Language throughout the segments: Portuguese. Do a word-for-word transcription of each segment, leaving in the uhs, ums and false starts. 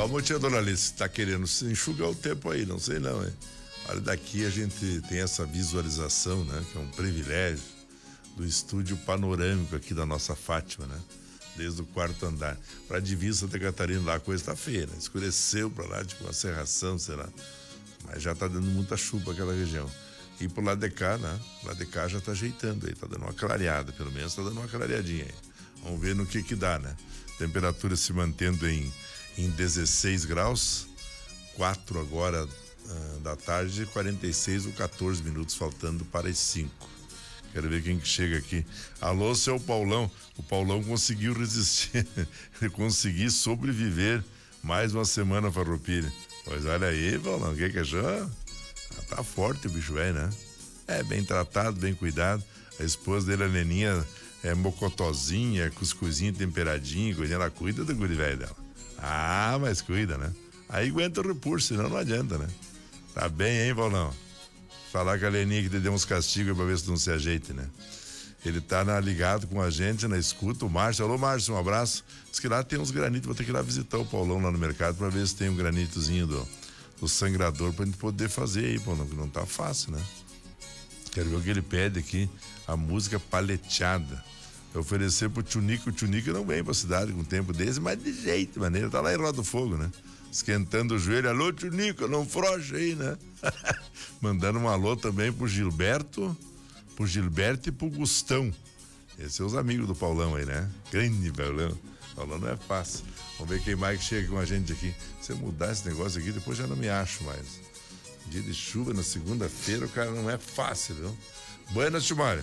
Calma, tia Dona Alice, tá querendo se enxugar o tempo aí, não sei não, hein? Olha, daqui a gente tem essa visualização, né? Que é um privilégio do estúdio panorâmico aqui da nossa Fátima, né? Desde o quarto andar. Pra divisa Santa Catarina lá a coisa tá feia, né? Escureceu pra lá, tipo uma serração, sei lá. Mas já tá dando muita chuva aquela região. E pro lado de cá, né? O lado de cá já tá ajeitando aí, tá dando uma clareada, pelo menos tá dando uma clareadinha aí. Vamos ver no que que dá, né? Temperatura se mantendo em, em dezesseis graus, quatro agora uh, da tarde, quarenta e seis ou quatorze minutos faltando para as cinco. Quero ver quem que chega aqui. Alô, seu Paulão. O Paulão conseguiu resistir, conseguiu sobreviver mais uma semana, Farroupilha. Pois olha aí, Paulão, o que que achou? Ah, tá forte o bicho velho, né? É, bem tratado, bem cuidado. A esposa dele, a Neninha, é mocotozinha, cuscuzinha temperadinha, coisinha, ela cuida do guri velho dela. Ah, mas cuida, né? Aí aguenta o repulso, senão não adianta, né? Tá bem, hein, Paulão? Falar com a Leninha que te deu uns castigos pra ver se não se ajeite, né? Ele tá na, ligado com a gente, na escuta, o Márcio. Alô, Márcio, um abraço. Diz que lá tem uns granitos, vou ter que ir lá visitar o Paulão lá no mercado pra ver se tem um granitozinho do, do sangrador pra gente poder fazer aí, Paulão, que não tá fácil, né? Quero ver o que ele pede aqui, a música paleteada. Eu oferecer pro Tchunico, o Tchunico não vem pra cidade com um tempo desse, mas de jeito, maneiro, tá lá em Roda do Fogo, né? Esquentando o joelho, alô, Tchunico, não frocha aí, né? Mandando um alô também pro Gilberto, pro Gilberto e pro Gustão. Esses são os amigos do Paulão aí, né? Grande Paulão. Paulão não é fácil. Vamos ver quem mais chega com a gente aqui. Se eu mudar esse negócio aqui, depois já não me acho mais. Dia de chuva na segunda-feira, o cara não é fácil, viu? Buenas, Timária.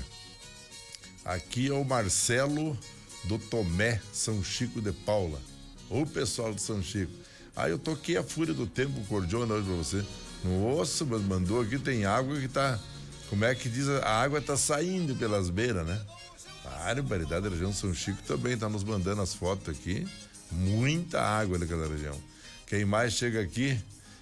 Aqui é o Marcelo do Tomé, São Chico de Paula. Ô, pessoal de São Chico. Ah, eu toquei a Fúria do Tempo Cordiona hoje pra você. Nossa, mas mandou aqui, tem água que tá... Como é que diz? A água tá saindo pelas beiras, né? Barbaridade, da região de São Chico também tá nos mandando as fotos aqui. Muita água naquela região. Quem mais chega aqui?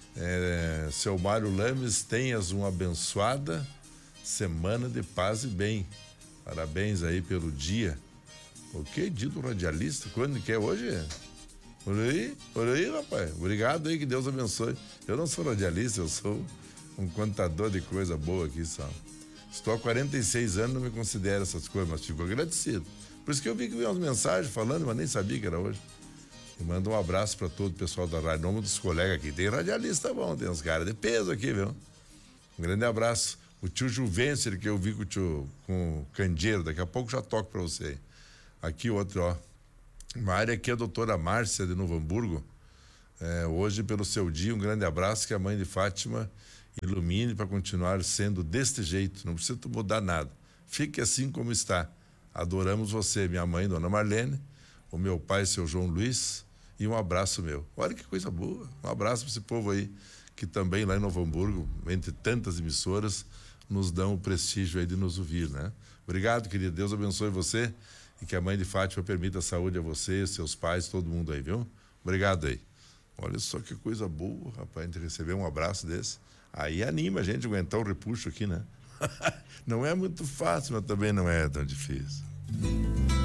É, seu Mário Lames, tenhas uma abençoada semana de paz e bem. Parabéns aí pelo dia. O que? Dia do radialista? Quando que é hoje? Por aí, por aí, rapaz. Obrigado aí, que Deus abençoe. Eu não sou radialista, eu sou um contador de coisa boa aqui só. Estou há quarenta e seis anos, não me considero essas coisas, mas fico agradecido. Por isso que eu vi que veio umas mensagens falando, mas nem sabia que era hoje. E manda um abraço para todo o pessoal da rádio, em nome dos colegas aqui. Tem radialista bom, tem uns caras de peso aqui, viu? Um grande abraço. O tio Juvencio, que eu vi com o tio com o Candeiro, daqui a pouco já toco para você. Aqui outro, ó. Uma área aqui é a doutora Márcia de Novo Hamburgo. É, hoje, pelo seu dia, um grande abraço, que a mãe de Fátima ilumine para continuar sendo deste jeito. Não precisa mudar nada. Fique assim como está. Adoramos você, minha mãe, dona Marlene, o meu pai, seu João Luiz, e um abraço meu. Olha que coisa boa. Um abraço para esse povo aí, que também lá em Novo Hamburgo, entre tantas emissoras, nos dão o prestígio aí de nos ouvir, né? Obrigado, querido. Deus abençoe você e que a mãe de Fátima permita saúde a você, seus pais, todo mundo aí, viu? Obrigado aí. Olha só que coisa boa, rapaz, a gente receber um abraço desse. Aí anima a gente a aguentar o repuxo aqui, né? Não é muito fácil, mas também não é tão difícil.